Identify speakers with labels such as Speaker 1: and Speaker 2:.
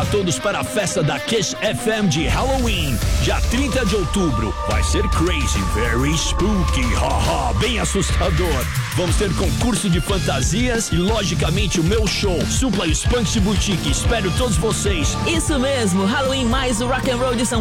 Speaker 1: A todos para a festa da Kiss FM de Halloween, dia 30 de outubro. Vai ser crazy, very spooky, haha, bem assustador. Vamos ter concurso de fantasias e, logicamente, o meu show, Supla e os Punks de Boutique. Espero todos vocês.
Speaker 2: Isso mesmo, Halloween mais o Rock and Roll de São